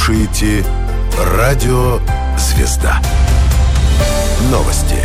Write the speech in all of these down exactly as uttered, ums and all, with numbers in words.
слушаете Радио «Звезда». Новости.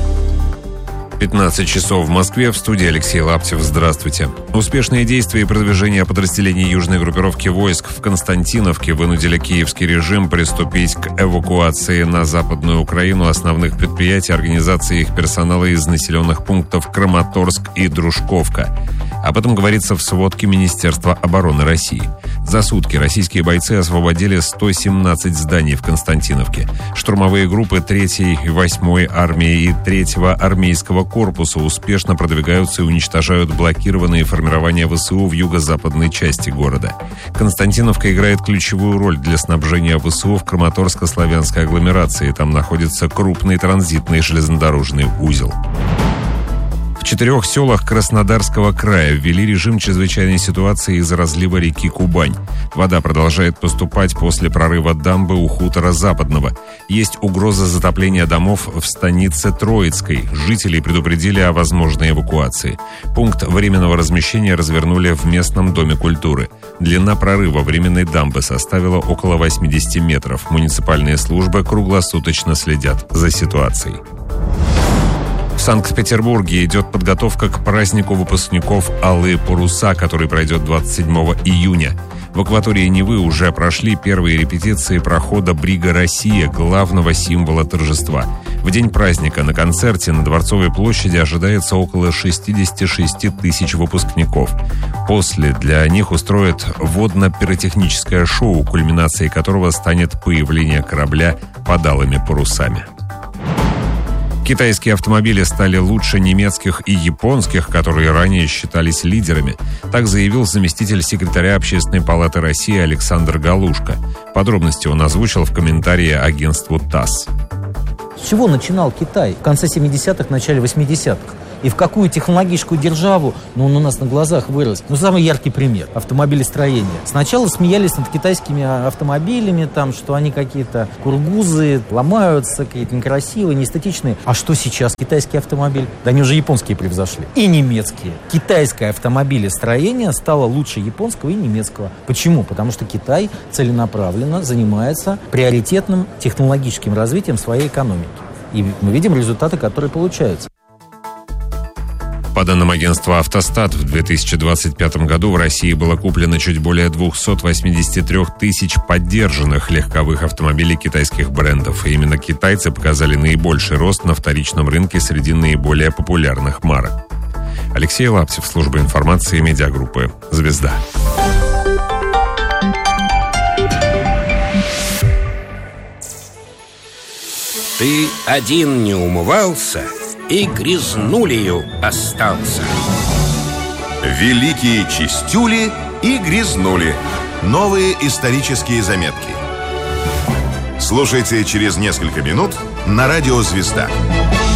пятнадцать часов в Москве, в студии Алексей Лаптев. Здравствуйте. Успешные действия и продвижение подразделений южной группировки войск в Константиновке вынудили киевский режим приступить к эвакуации на Западную Украину основных предприятий, организации их персонала из населенных пунктов Краматорск и Дружковка. Об этом говорится в сводке Министерства обороны России. За сутки российские бойцы освободили сто семнадцать зданий в Константиновке. Штурмовые группы третьей и восьмой армии и третьего армейского корпуса успешно продвигаются и уничтожают блокированные формирования ВСУ в юго-западной части города. Константиновка играет ключевую роль для снабжения ВСУ в Краматорско-славянской агломерации. Там находится крупный транзитный железнодорожный узел. В четырех селах Краснодарского края ввели режим чрезвычайной ситуации из-за разлива реки Кубань. Вода продолжает поступать после прорыва дамбы у хутора Западного. Есть угроза затопления домов в станице Троицкой. Жителей предупредили о возможной эвакуации. Пункт временного размещения развернули в местном доме культуры. Длина прорыва временной дамбы составила около восемьдесят метров. Муниципальные службы круглосуточно следят за ситуацией. В Санкт-Петербурге идет подготовка к празднику выпускников «Алые паруса», который пройдет двадцать седьмого июня. В акватории Невы уже прошли первые репетиции прохода «Брига Россия», главного символа торжества. В день праздника на концерте на Дворцовой площади ожидается около шестьдесят шесть тысяч выпускников. После для них устроят водно-пиротехническое шоу, кульминацией которого станет появление корабля под алыми парусами. Китайские автомобили стали лучше немецких и японских, которые ранее считались лидерами. Так заявил заместитель секретаря Общественной палаты России Александр Галушко. Подробности он озвучил в комментарии агентству ТАСС. С чего начинал Китай в конце семидесятых, начале восьмидесятых? И в какую технологическую державу, ну, он у нас на глазах вырос. Ну, самый яркий пример – автомобилестроение. Сначала смеялись над китайскими автомобилями, там, что они какие-то кургузы, ломаются, какие-то некрасивые, неэстетичные. А что сейчас китайский автомобиль? Да они уже японские превзошли. И немецкие. Китайское автомобилестроение стало лучше японского и немецкого. Почему? Потому что Китай целенаправленно занимается приоритетным технологическим развитием своей экономики. И мы видим результаты, которые получаются. По данным агентства «Автостат», в две тысячи двадцать пятом году в России было куплено чуть более двести восемьдесят три тысячи поддержанных легковых автомобилей китайских брендов. И именно китайцы показали наибольший рост на вторичном рынке среди наиболее популярных марок. Алексей Лаптев, служба информации медиагруппы «Звезда». Ты один не умывался и грязнулею остался. Великие чистюли и грязнули. Новые исторические заметки. Слушайте через несколько минут на Радио «Звезда».